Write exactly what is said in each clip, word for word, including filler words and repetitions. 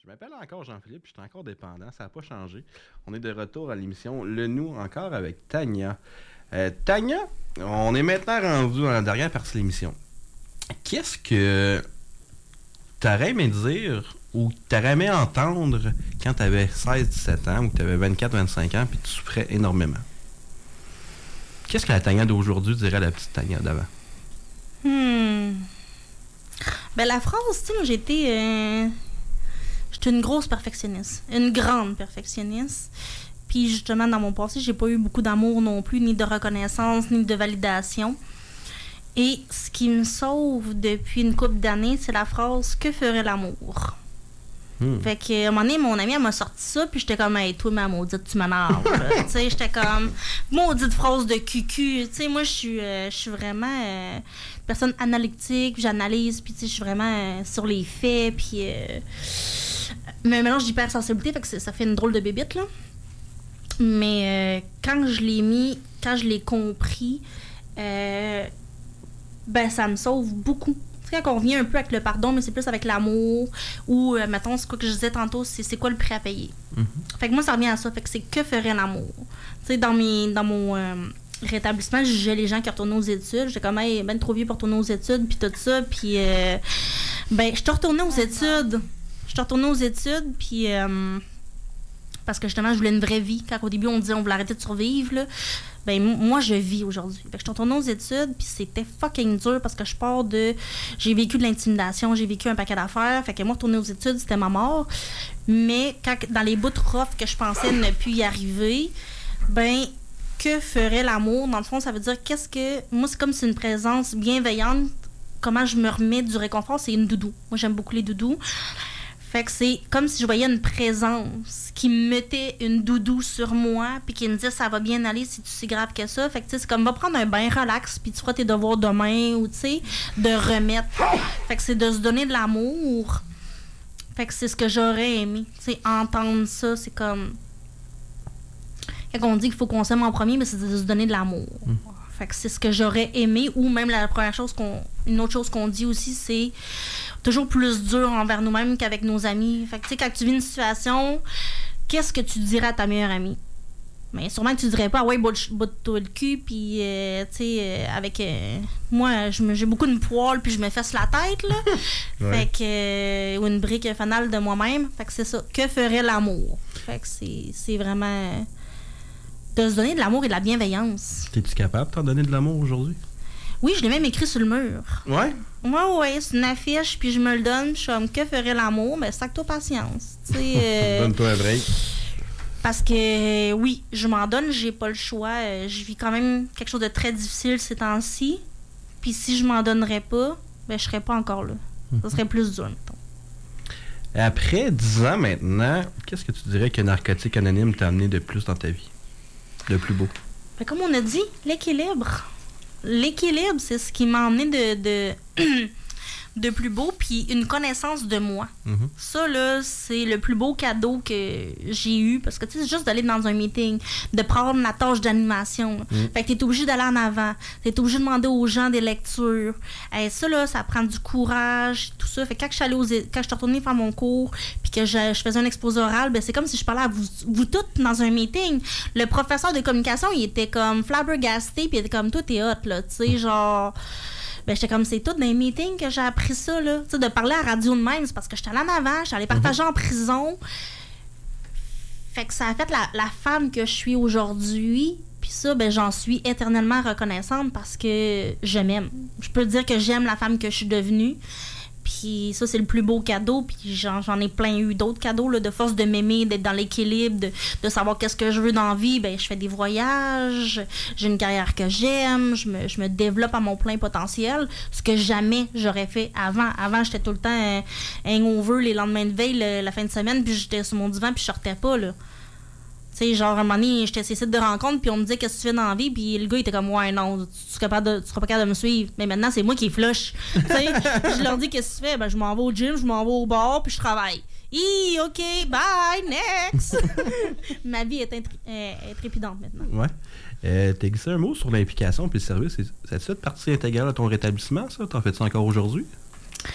Je m'appelle encore Jean-Philippe, je suis encore dépendant, ça n'a pas changé. On est de retour à l'émission Le Nous, encore avec Tania. Euh, Tania, on est maintenant rendu dans la dernière partie de l'émission. Qu'est-ce que t'aurais aimé dire ou t'aurais aimé entendre quand t'avais seize dix-sept ans ou que t'avais vingt-quatre vingt-cinq ans puis tu souffrais énormément? Qu'est-ce que la Tania d'aujourd'hui dirait à la petite Tania d'avant? Hmm. Ben la phrase, tu sais, moi j'étais... Euh... J'étais une grosse perfectionniste, une grande perfectionniste. Puis justement, dans mon passé, j'ai pas eu beaucoup d'amour non plus, ni de reconnaissance, ni de validation. Et ce qui me sauve depuis une couple d'années, c'est la phrase « Que ferait l'amour? » Hmm. Fait que, à un moment donné, mon amie, elle m'a sorti ça, puis j'étais comme « Hey, toi, ma maudite, tu m'énerves. » Tu sais, j'étais comme « Maudite phrase de cucu. » Tu sais, moi, je suis euh, je suis vraiment euh, une personne analytique, j'analyse, puis tu sais, je suis vraiment euh, sur les faits, puis... Euh, mais un mélange d'hypersensibilité, fait que ça fait une drôle de bébite, là. Mais euh, quand je l'ai mis, quand je l'ai compris, euh, ben ça me sauve beaucoup. Tu sais, quand on revient un peu avec le pardon, mais c'est plus avec l'amour, ou, euh, mettons, c'est quoi que je disais tantôt, c'est, c'est quoi le prêt à payer. Mm-hmm. Fait que moi, ça revient à ça, fait que c'est que ferait l'amour. Tu sais, dans, mes, dans mon euh, rétablissement, j'ai les gens qui retournent aux études, j'étais comme, hey, ben trop vieux pour retourner aux études, puis tout ça, puis, euh, ben, je suis retournée aux études. Je suis retournée aux études, puis euh, parce que justement, je voulais une vraie vie. Quand au début, on disait on voulait arrêter de survivre, là, ben moi, je vis aujourd'hui. Fait que je suis retournée aux études, puis c'était fucking dur parce que je pars de... J'ai vécu de l'intimidation, j'ai vécu un paquet d'affaires. Fait que moi, retourner aux études, c'était ma mort. Mais quand, dans les bouts de rough que je pensais ne plus y arriver, ben que ferait l'amour? Dans le fond, ça veut dire qu'est-ce que... Moi, c'est comme si une présence bienveillante. Comment je me remets du réconfort, c'est une doudou. Moi, j'aime beaucoup les doudous. Fait que c'est comme si je voyais une présence qui me mettait une doudou sur moi puis qui me disait ça va bien aller si tu es si grave que ça. Fait que tu sais, c'est comme va prendre un bain relax puis tu feras tes devoirs demain ou tu sais, de remettre. Fait que c'est de se donner de l'amour. Fait que c'est ce que j'aurais aimé. Tu sais, entendre ça, c'est comme... Quand on dit qu'il faut qu'on s'aime en premier, mais c'est de se donner de l'amour. Mm. Fait que c'est ce que j'aurais aimé. Ou même la première chose qu'on... Une autre chose qu'on dit aussi, c'est... toujours plus dur envers nous-mêmes qu'avec nos amis. Fait que, tu sais, quand tu vis une situation, qu'est-ce que tu dirais à ta meilleure amie? Mais sûrement que tu dirais pas, ah ouais, botte-toi le cul, puis, euh, tu sais, euh, avec... Euh, moi, je me, j'ai beaucoup de poils, puis je me fesse la tête, là. Ouais. Fait que... Euh, ou une brique fanale de moi-même. Fait que c'est ça. Que ferait l'amour? Fait que c'est, c'est vraiment... de se donner de l'amour et de la bienveillance. T'es-tu capable de t'en donner de l'amour aujourd'hui? Oui, je l'ai même écrit sur le mur. Ouais? Ouais, ouais, c'est une affiche, puis je me le donne, je suis comme, que ferait l'amour? Ben, sac-toi patience. Tu sais. Euh, Donne-toi un break. Parce que, oui, je m'en donne, j'ai pas le choix. Euh, je vis quand même quelque chose de très difficile ces temps-ci. Puis si je m'en donnerais pas, ben, je serais pas encore là. Ça serait plus dur, mettons. Après dix ans maintenant, qu'est-ce que tu dirais que Narcotique Anonyme t'a amené de plus dans ta vie? De plus beau? Ben, comme on a dit, l'équilibre. L'équilibre, c'est ce qui m'a emmené de, de, de plus beau, puis une connaissance de moi. Mm-hmm. Ça, là, c'est le plus beau cadeau que j'ai eu, parce que, tu sais, c'est juste d'aller dans un meeting, de prendre la tâche d'animation. Mm. Fait que t'es obligé d'aller en avant, t'es obligé de demander aux gens des lectures. Et ça, là, ça prend du courage, tout ça. Fait que quand je suis allée aux, quand je suis retournée faire mon cours, puis que je, je faisais un exposé oral, ben c'est comme si je parlais à vous, vous toutes dans un meeting. Le professeur de communication, il était comme flabbergasté, puis il était comme, toi, t'es hot, là, tu sais, genre... Ben, j'étais comme, c'est tout dans les meetings que j'ai appris ça, là. Tu sais, de parler à la radio de même, c'est parce que j'étais allée en avant, j'étais allée partager mm-hmm. en prison. Fait que ça a fait la, la femme que je suis aujourd'hui. Puis ça, ben, j'en suis éternellement reconnaissante parce que je m'aime. Je peux dire que j'aime la femme que je suis devenue. Puis ça, c'est le plus beau cadeau. Puis j'en, j'en ai plein eu d'autres cadeaux, là, de force de m'aimer, d'être dans l'équilibre, de, de savoir qu'est-ce que je veux dans la vie. Ben, je fais des voyages, j'ai une carrière que j'aime, je me, je me développe à mon plein potentiel, ce que jamais j'aurais fait avant. Avant, j'étais tout le temps un, un hangover les lendemains de veille, le, la fin de semaine, puis j'étais sur mon divan, puis je sortais pas, là. Tu sais, genre, à un moment donné, j'étais sur ces sites de rencontres, puis on me disait qu'est-ce que tu fais dans la vie, puis le gars, il était comme, ouais, non, tu seras pas, de, tu seras pas capable de me suivre. Mais maintenant, c'est moi qui est flush. Tu sais, je leur dis, qu'est-ce que tu fais? Ben, je m'en vais au gym, je m'en vais au bar, puis je travaille. Hi, OK, bye, next! Ma vie est, intré- est trépidante maintenant. Ouais. Euh, t'as glissé un mot sur l'implication puis le service. Ça a-tu fait partie intégrale de ton rétablissement, ça? T'en fais-tu encore aujourd'hui?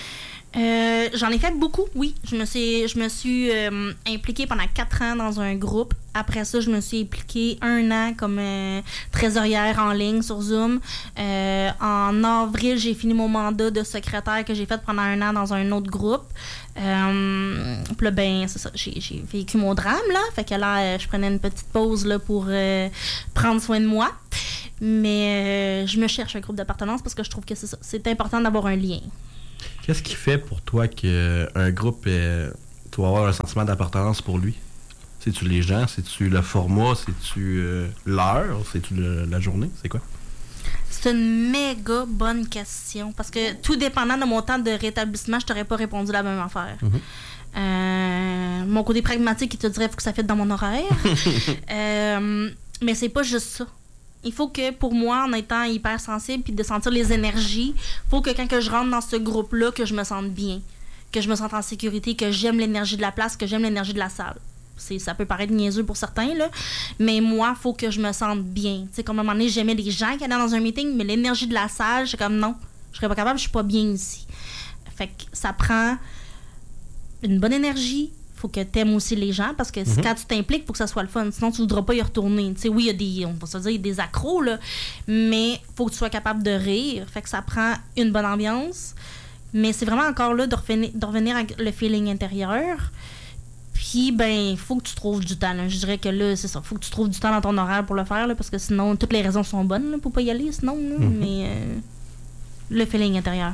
Euh, j'en ai fait beaucoup, oui. Je me suis, je me suis euh, impliquée pendant quatre ans dans un groupe. Après ça, je me suis impliquée un an comme euh, trésorière en ligne sur Zoom. Euh, en avril, j'ai fini mon mandat de secrétaire que j'ai fait pendant un an dans un autre groupe. Euh, puis là, ben, c'est ça, j'ai, j'ai vécu mon drame, là. Fait que là, je prenais une petite pause là, pour euh, prendre soin de moi. Mais euh, je me cherche un groupe d'appartenance parce que je trouve que c'est ça. C'est important d'avoir un lien. Qu'est-ce qui fait pour toi qu'un groupe, est, tu vas avoir un sentiment d'appartenance pour lui? C'est-tu les gens? C'est-tu le format? C'est-tu euh, l'heure? C'est-tu le, la journée? C'est quoi? C'est une méga bonne question. Parce que tout dépendant de mon temps de rétablissement, je t'aurais pas répondu la même affaire. Mm-hmm. Euh, mon côté pragmatique, il te dirait faut que ça fitte dans mon horaire. euh, mais c'est pas juste ça. Il faut que, pour moi, en étant hypersensible puis de sentir les énergies, il faut que quand que je rentre dans ce groupe-là, que je me sente bien, que je me sente en sécurité, que j'aime l'énergie de la place, que j'aime l'énergie de la salle. C'est, ça peut paraître niaiseux pour certains, là, mais moi, il faut que je me sente bien. Tu sais, comme à un moment donné, j'aimais les gens qui allaient dans un meeting, mais l'énergie de la salle, je suis comme non, je serais pas capable, je suis pas bien ici. Fait que ça prend une bonne énergie. Faut que tu aimes aussi les gens parce que mm-hmm. quand tu t'impliques, il faut que ça soit le fun. Sinon, tu ne voudras pas y retourner. Tu sais, oui, il y a des, on va se dire, des accros, là, mais il faut que tu sois capable de rire. Fait que ça prend une bonne ambiance. Mais c'est vraiment encore là de revenir, de revenir avec le feeling intérieur. Puis, ben, il faut que tu trouves du temps. Là. Je dirais que là, c'est ça. Il faut que tu trouves du temps dans ton horaire pour le faire là, parce que sinon, toutes les raisons sont bonnes là, pour pas y aller. Sinon, là, mm-hmm. mais euh, le feeling intérieur.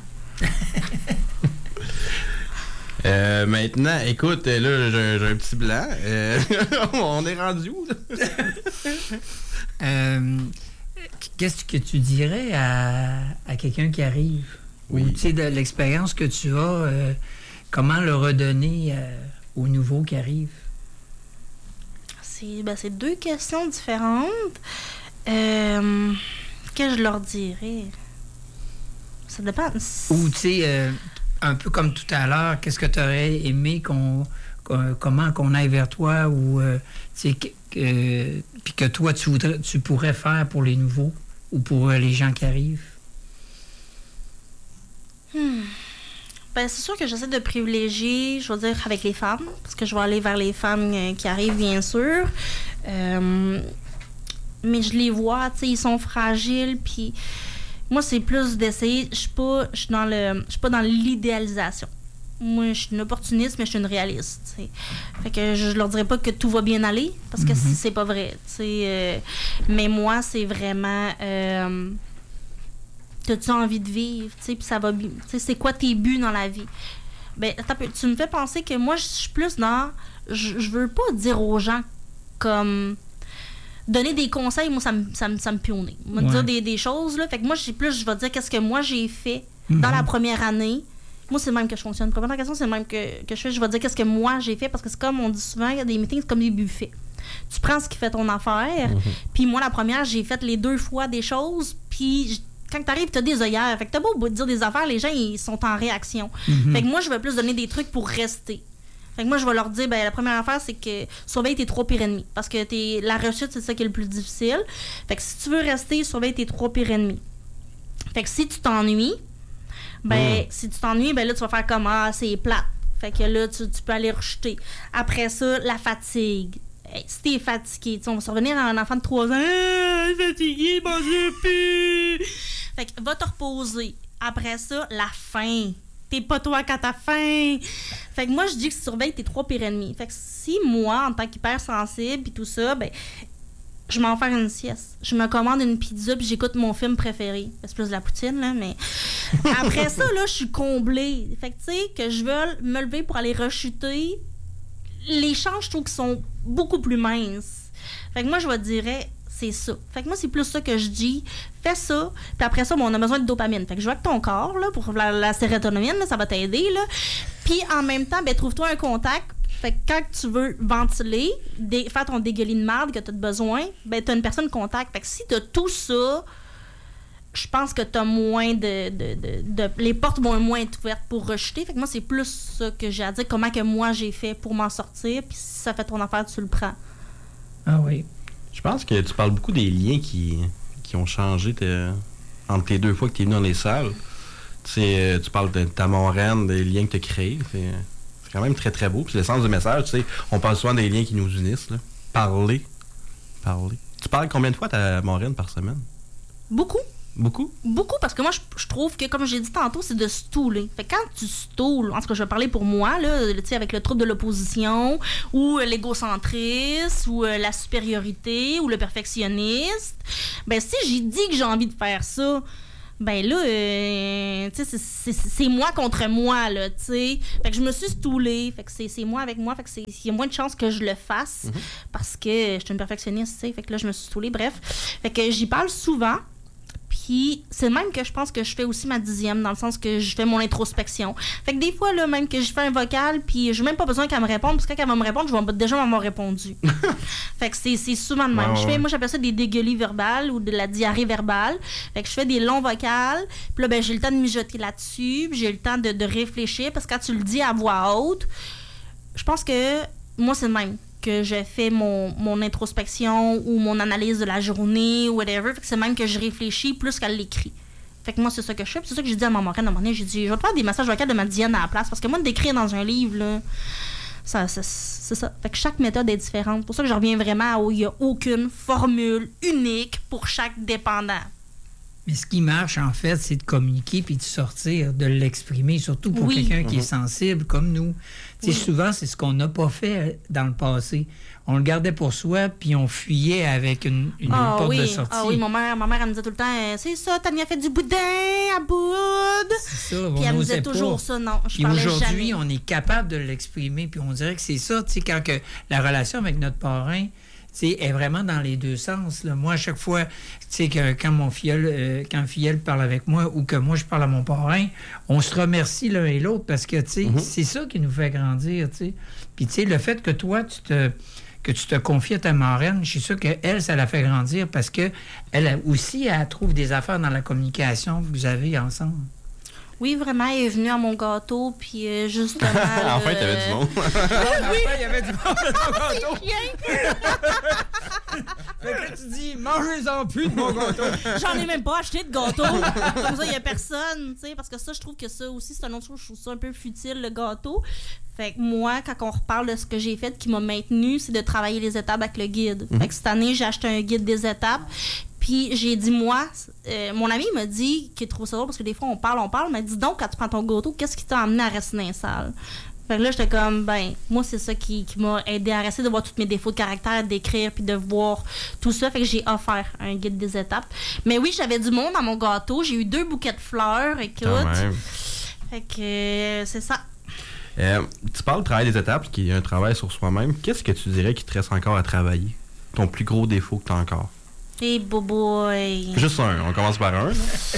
Euh, maintenant, écoute, là, j'ai, j'ai un petit blanc. Euh, on est rendu où? euh, qu'est-ce que tu dirais à, à quelqu'un qui arrive? Oui. Ou, tu sais, de l'expérience que tu as, euh, comment le redonner euh, aux nouveaux qui arrivent? C'est, ben, c'est deux questions différentes. Euh, qu'est-ce que je leur dirais? Ça dépend. Ou, tu sais... Euh, un peu comme tout à l'heure, qu'est-ce que tu aurais aimé qu'on, qu'on comment qu'on aille vers toi ou euh, tu sais que, que puis que toi tu voudrais tu pourrais faire pour les nouveaux ou pour euh, les gens qui arrivent? Hmm. Ben c'est sûr que j'essaie de privilégier, je veux dire avec les femmes parce que je vais aller vers les femmes euh, qui arrivent bien sûr. Euh, mais je les vois, tu sais, ils sont fragiles puis moi, c'est plus d'essayer. Je suis pas, je suis dans le, je suis pas dans l'idéalisation. Moi, je suis une opportuniste, mais je suis une réaliste. T'sais. Fait que je, je leur dirais pas que tout va bien aller, parce que mm-hmm. c'est pas vrai. Euh, mais moi, c'est vraiment. Euh, t'as-tu envie de vivre, puis ça va bien. C'est quoi tes buts dans la vie? Ben, tu me fais penser que moi, je suis plus dans. Je, je veux pas dire aux gens comme. Donner des conseils, moi, ça me, ça me, ça me pionne. Moi, ouais. dire des, des choses, là. Fait que moi, j'ai plus, je vais dire qu'est-ce que moi, j'ai fait mm-hmm. dans la première année. Moi, c'est le même que je fonctionne. Première question, c'est le même que, que je fais. Je vais dire qu'est-ce que moi, j'ai fait. Parce que c'est comme on dit souvent, il y a des meetings, c'est comme des buffets. Tu prends ce qui fait ton affaire. Mm-hmm. Puis moi, la première, j'ai fait les deux fois des choses. Puis quand t'arrives, t'as des œillères. Fait que t'as beau dire des affaires, les gens, ils sont en réaction. Mm-hmm. Fait que moi, je vais plus donner des trucs pour rester. Fait que moi, je vais leur dire, ben la première affaire, c'est que surveille tes trois pires ennemis. Parce que t'es, la rechute, c'est ça qui est le plus difficile. Fait que si tu veux rester, surveille tes trois pires ennemis. Fait que si tu t'ennuies, ben, mm. si tu t'ennuies, ben là, tu vas faire comme, ah, c'est plate. Fait que là, tu, tu peux aller rejeter. Après ça, la fatigue. Hey, si t'es fatigué, tu sais, on va se revenir à un enfant de trois ans, ah, fatigué, mange plus. Fait que va te reposer. Après ça, la faim. T'es pas toi quand t'as faim. Fait que moi, je dis que tu surveilles tes trois pires ennemis. Fait que si moi, en tant qu'hypersensible et tout ça, ben, je m'en fais une sieste. Je me commande une pizza puis j'écoute mon film préféré. C'est plus de la poutine, là, mais... Après ça, là, je suis comblée. Fait que, tu sais, que je veux me lever pour aller rechuter, les chances, je trouve qu'ils sont beaucoup plus minces. Fait que moi, je vais te dire... c'est ça. Fait que moi, c'est plus ça que je dis. Fais ça. Puis après ça, bon, on a besoin de dopamine. Fait que je vois que ton corps, là, pour la, la sérotonine, là, ça va t'aider, là. Puis en même temps, ben, trouve-toi un contact. Fait que quand tu veux ventiler, dé- faire ton dégueulis de marde que tu as besoin, ben, tu as une personne contact. Fait que si tu as tout ça, je pense que tu as moins de, de, de, de... les portes vont moins être ouvertes pour rejeter. Fait que moi, c'est plus ça que j'ai à dire. Comment que moi, j'ai fait pour m'en sortir. Puis si ça fait ton affaire, tu le prends. Ah oui. Je pense que tu parles beaucoup des liens qui, qui ont changé te, entre tes deux fois que tu es venu dans les salles. C'est, tu parles de ta moraine, des liens que tu as créés. C'est, c'est quand même très, très beau. Puis le sens du message, tu sais, on parle souvent des liens qui nous unissent. Là. Parler. Parler. Tu parles combien de fois ta moraine par semaine? Beaucoup. Beaucoup? Beaucoup, parce que moi, je, je trouve que, comme j'ai dit tantôt, c'est de stouler. Fait que quand tu stoules, en tout cas, je vais parler pour moi, là, tu sais, avec le trouble de l'opposition, ou euh, l'égocentrisme, ou euh, la supériorité, ou le perfectionniste, ben si j'ai dit que j'ai envie de faire ça, ben là, euh, tu sais, c'est, c'est, c'est moi contre moi, là, tu sais. Fait que je me suis stoulée, fait que c'est, c'est moi avec moi, fait que c'est, il y a moins de chances que je le fasse, mm-hmm. parce que je suis une perfectionniste, tu sais, fait que là, je me suis stoulée, bref. Fait que j'y parle souvent. Puis c'est même que je pense que je fais aussi ma dixième, dans le sens que je fais mon introspection. Fait que des fois, là, même que je fais un vocal, puis j'ai même pas besoin qu'elle me réponde, parce que quand elle va me répondre, je vais déjà m'avoir répondu. Fait que c'est, c'est souvent de même. Ouais, ouais. Je fais, moi, j'appelle ça des dégueulis verbales ou de la diarrhée verbale. Fait que je fais des longs vocals, puis là, ben, j'ai le temps de mijoter là-dessus, puis j'ai le temps de, de réfléchir, parce que quand tu le dis à voix haute, je pense que moi, c'est le même. Que je fais mon, mon introspection ou mon analyse de la journée ou whatever. Fait que c'est même que je réfléchis plus qu'à l'écrit. Fait que moi, c'est ça que je fais. Puis c'est ça que j'ai dit à ma moraine à un moment donné. J'ai dit, je vais te faire des messages vocaux de ma Diane à la place. Parce que moi, d'écrire dans un livre, là, ça, ça, c'est ça. Fait que chaque méthode est différente. C'est pour ça que je reviens vraiment où il n'y a aucune formule unique pour chaque dépendant. Mais ce qui marche, en fait, c'est de communiquer puis de sortir, de l'exprimer, surtout pour oui. quelqu'un qui mm-hmm. est sensible comme nous. Oui. Souvent, c'est ce qu'on n'a pas fait dans le passé. On le gardait pour soi, puis on fuyait avec une, une ah, porte oui. de sortie. Ah oui, ma mère, ma mère, elle me disait tout le temps, c'est ça, Tania fait du boudin à bout. C'est ça, on puis elle me disait pas. toujours ça, non, je puis parlais aujourd'hui, jamais. On est capable de l'exprimer, puis on dirait que c'est ça, tu sais, quand que la relation avec notre parrain, t'sais, est vraiment dans les deux sens. Là. Moi, à chaque fois, que quand mon filleul, euh, quand filleul parle avec moi ou que moi, je parle à mon parrain, on se remercie l'un et l'autre parce que mm-hmm. c'est ça qui nous fait grandir. T'sais. Puis le fait que toi, tu te, que tu te confies à ta marraine, je suis sûr qu'elle, ça la fait grandir parce que elle aussi, elle trouve des affaires dans la communication que vous avez ensemble. Oui, vraiment, elle est venue à mon gâteau, puis euh, justement... enfin, euh... t'avais du monde. oui, enfin, il y avait du monde à ton gâteau. Fait que là, tu dis, mangez-en plus de mon gâteau. J'en ai même pas acheté de gâteau. Comme ça, il y a personne, tu sais, parce que ça, je trouve que ça aussi, c'est un autre chose, je trouve ça un peu futile, le gâteau. Fait que moi, quand on reparle de ce que j'ai fait qui m'a maintenu, c'est de travailler les étapes avec le guide. Mm-hmm. Fait que cette année, j'ai acheté un guide des étapes. Puis j'ai dit, moi, euh, mon ami m'a dit qu'il trouve ça drôle parce que des fois, on parle, on parle, mais dis donc, quand tu prends ton gâteau, qu'est-ce qui t'a amené à rester dans les salles? Fait que là, j'étais comme, ben, moi, c'est ça qui, qui m'a aidé à rester, de voir tous mes défauts de caractère, d'écrire, puis de voir tout ça. Fait que j'ai offert un guide des étapes. Mais oui, j'avais du monde à mon gâteau. J'ai eu deux bouquets de fleurs, écoute. Fait que euh, c'est ça. Euh, tu parles du travail des étapes, qui est un travail sur soi-même. Qu'est-ce que tu dirais qui te reste encore à travailler? Ton plus gros défaut que tu as encore? Hey, boboy. Juste un. On commence par un.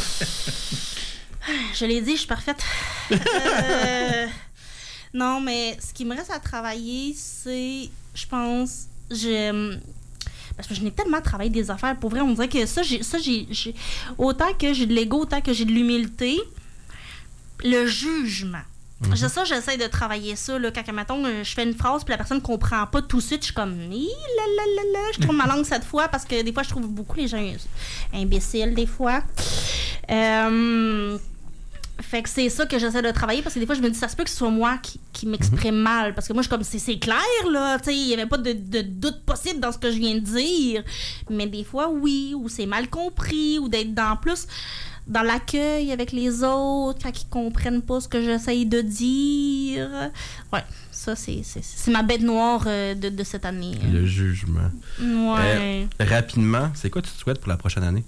Je l'ai dit, je suis parfaite. euh, non, mais ce qui me reste à travailler, c'est, je pense, je... Parce que je n'ai tellement travaillé des affaires. Pour vrai, on dirait que ça, j'ai, ça j'ai, j'ai... autant que j'ai de l'ego, autant que j'ai de l'humilité, le jugement. Mm-hmm. C'est ça, j'essaie de travailler ça. Là, quand, mettons, je fais une phrase puis la personne ne comprend pas tout de suite, je suis comme, Hi, là, là, là, là. Je tourne ma langue cette fois parce que des fois, je trouve beaucoup les gens imbéciles, des fois. Euh, fait que c'est ça que j'essaie de travailler parce que des fois, je me dis, ça se peut que ce soit moi qui, qui m'exprime mm-hmm. mal. Parce que moi, je suis comme, c'est, c'est clair, là. Il n'y avait pas de, de doute possible dans ce que je viens de dire. Mais des fois, oui, ou c'est mal compris, ou d'être dans plus. Dans l'accueil avec les autres, quand ils comprennent pas ce que j'essaye de dire. Ouais, ça, c'est, c'est, c'est ma bête noire euh, de, de cette année. Le jugement. Ouais. Euh, rapidement, c'est quoi tu te souhaites pour la prochaine année?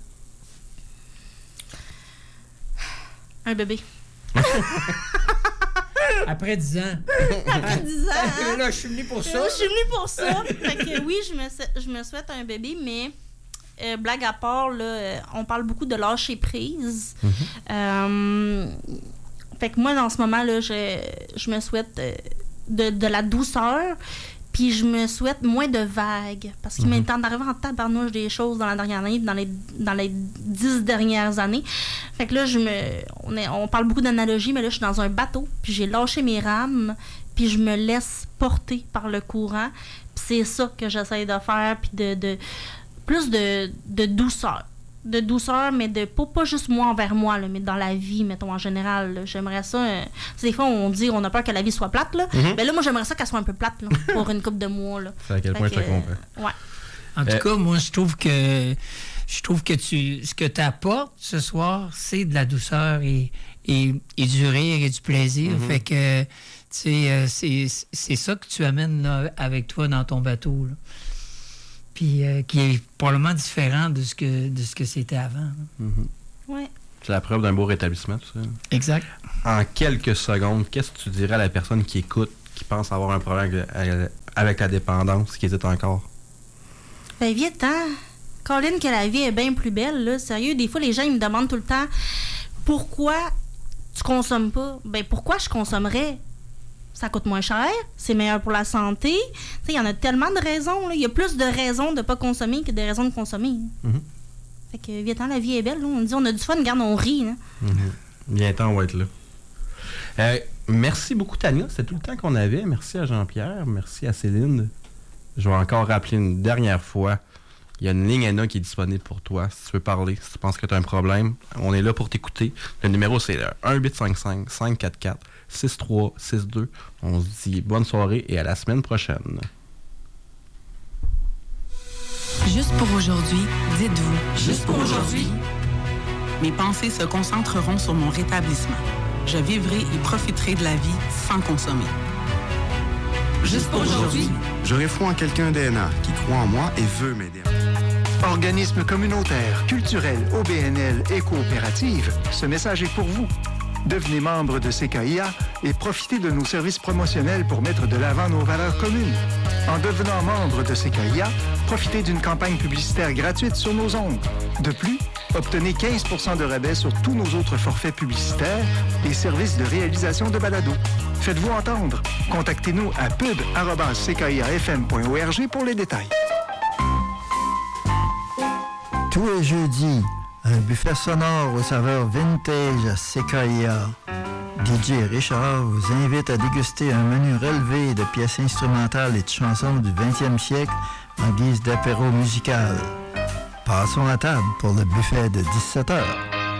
Un bébé. Après dix ans. Après dix ans. Là, je suis venue pour ça. Là, je suis venue pour ça. Fait que oui, je me, je me souhaite un bébé, mais... Euh, blague à part, là, euh, on parle beaucoup de lâcher prise. Mm-hmm. Euh, fait que moi, dans ce moment, là, je, je me souhaite euh, de, de la douceur, puis je me souhaite moins de vagues. Parce qu'il mm-hmm. m'est temps d'arriver en tabarnouche des choses dans la dernière année, dans les, dans les dix dernières années. Fait que là, je me, on, est, on parle beaucoup d'analogie, mais là, je suis dans un bateau, puis j'ai lâché mes rames, puis je me laisse porter par le courant. Puis c'est ça que j'essaie de faire, puis de... de plus de, de douceur. de douceur, mais de pas, pas juste moi envers moi, là, mais dans la vie, mettons, en général. Là. J'aimerais ça... Euh, des fois, on dit on a peur que la vie soit plate, là. Mm-hmm. Mais là, moi, j'aimerais ça qu'elle soit un peu plate, là, pour une couple de mois, là. C'est à quel fait point que, je te comprends. Euh, ouais. En tout euh, cas, moi, je trouve que... Je trouve que tu, ce que tu apportes ce soir, c'est de la douceur et, et, et du rire et du plaisir. Mm-hmm. Fait que, tu sais, c'est, c'est ça que tu amènes là, avec toi dans ton bateau. Là. Puis euh, qui est probablement différent de ce que, de ce que c'était avant. Mm-hmm. Ouais. C'est la preuve d'un beau rétablissement, tout ça. Exact. En quelques secondes, qu'est-ce que tu dirais à la personne qui écoute, qui pense avoir un problème avec, avec la dépendance, qui hésite encore? Ben, vite, hein? Colin, que la vie est bien plus belle, là. Sérieux, des fois, les gens, ils me demandent tout le temps pourquoi tu consommes pas. Ben, pourquoi je consommerais? Ça coûte moins cher, c'est meilleur pour la santé. Tu sais, il y en a tellement de raisons, là. Il y a plus de raisons de pas consommer que de raisons de consommer. Mm-hmm. Fait que, viens-t'en, la vie est belle, là. On dit, on a du fun, regarde, on rit, là. Mm-hmm. Viens-t'en, on va être là. Euh, merci beaucoup, Tania. C'était tout le temps qu'on avait. Merci à Jean-Pierre. Merci à Céline. Je vais encore rappeler une dernière fois. Il y a une ligne Anna qui est disponible pour toi. Si tu veux parler, si tu penses que tu as un problème, on est là pour t'écouter. Le numéro, c'est le un huit cinq cinq, cinq quatre quatre, six trois six deux. On se dit bonne soirée et à la semaine prochaine. Juste pour aujourd'hui, dites-vous. Juste pour aujourd'hui. Mes pensées se concentreront sur mon rétablissement. Je vivrai et profiterai de la vie sans consommer. Juste pour aujourd'hui. J'aurai foi en quelqu'un d'A N A qui croit en moi et veut m'aider. Organisme communautaire, culturel, O B N L et coopérative, ce message est pour vous. Devenez membre de C K I A et profitez de nos services promotionnels pour mettre de l'avant nos valeurs communes. En devenant membre de C K I A, profitez d'une campagne publicitaire gratuite sur nos ondes. De plus, obtenez quinze pour cent de rabais sur tous nos autres forfaits publicitaires et services de réalisation de balado. Faites-vous entendre. Contactez-nous à pub arobase c k i a f m point org pour les détails. Tous les jeudis, un buffet sonore aux saveurs vintage à C K I A. D J Richard vous invite à déguster un menu relevé de pièces instrumentales et de chansons du vingtième siècle en guise d'apéro musical. Passons à table pour le buffet de dix-sept heures.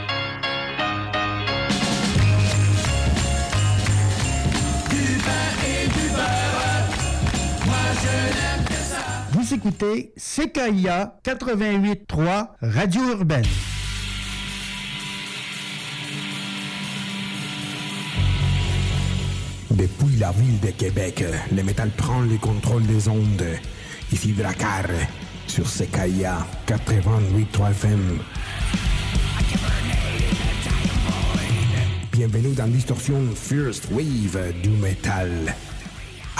Vous écoutez C K I A quatre-vingt-huit trois Radio Urbaine. Depuis la ville de Québec, le métal prend le contrôle des ondes. Ici Dracar, sur C K I A quatre-vingt-huit trois F M. Bienvenue dans Distorsion First Wave du métal.